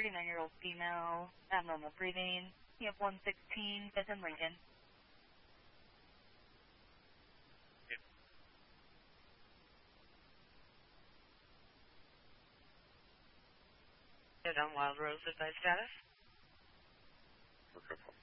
39-year-old female, abnormal breathing. You have 116, 5th and Lincoln. On Wild Rose, advice status? Okay.